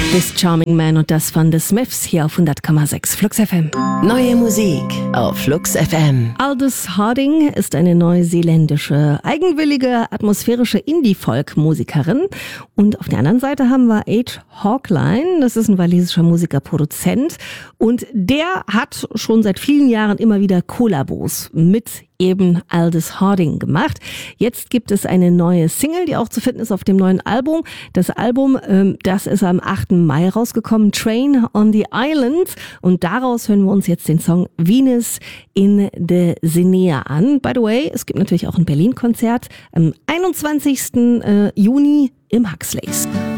This Charming Man und das von The Smiths hier auf 100,6 Flux FM. Neue Musik auf Flux FM. Aldous Harding ist eine neuseeländische, eigenwillige, atmosphärische Indie-Folk-Musikerin. Und auf der anderen Seite haben wir Age Hawkline, das ist ein walisischer Musiker-Produzent. Und der hat schon seit vielen Jahren immer wieder Kollabos mit eben Aldous Harding gemacht. Jetzt gibt es eine neue Single, die auch zu finden ist auf dem neuen Album. Das Album, das ist am 8. Mai rausgekommen, Train on the Island. Und daraus hören wir uns jetzt den Song Venus in the Sinea an. By the way, es gibt natürlich auch ein Berlin-Konzert am 21. Juni im Huxleys.